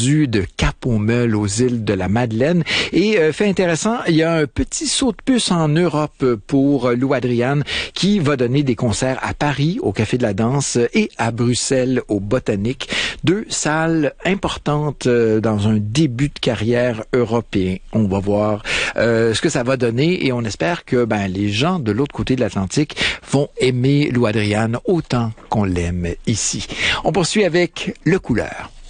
rendu de Cap-aux-Meules aux îles de la Madeleine. Et fait intéressant, il y a un petit saut de puce en Europe pour Lou Adriane qui va donner des concerts à Paris, au Café de la Danse, et à Bruxelles, au Botanique. 2 salles importantes dans un début de carrière européen. On va voir ce que ça va donner et on espère que les gens de l'autre côté de l'Atlantique vont aimer Lou Adriane autant qu'on l'aime ici. On poursuit avec Le Couleur.